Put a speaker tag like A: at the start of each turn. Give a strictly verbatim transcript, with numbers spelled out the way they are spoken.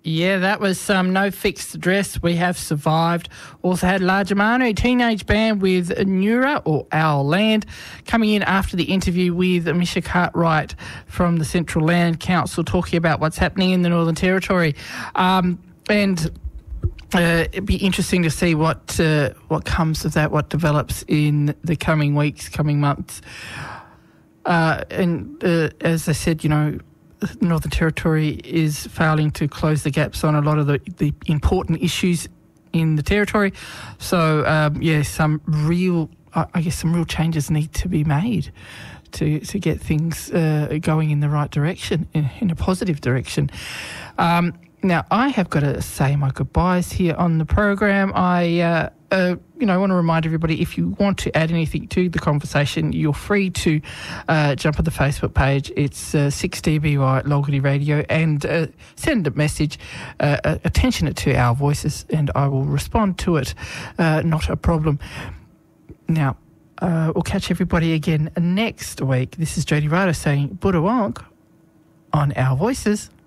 A: Yeah, that was um, No Fixed Address, We Have Survived. Also had Largemanu, teenage band with Nura or Our Land, coming in after the interview with Misha Cartwright from the Central Land Council, talking about what's happening in the Northern Territory. Um, and uh, it'd be interesting to see what uh, what comes of that, what develops in the coming weeks, coming months. Uh, and uh, as I said, you know, the Northern Territory is failing to close the gaps on a lot of the, the important issues in the Territory. So, um, yeah, some real, I guess some real changes need to be made to, to get things uh, going in the right direction, in, in a positive direction. Um, now, I have got to say my goodbyes here on the program. I... Uh, Uh, you know, I want to remind everybody, if you want to add anything to the conversation, you're free to uh, jump on the Facebook page. It's uh, six D B Y Logarty Radio, and uh, send a message, uh, attention it to Our Voices, and I will respond to it. Uh, not a problem. Now, uh, we'll catch everybody again next week. This is Jody Ryder saying Budawonk on Our Voices.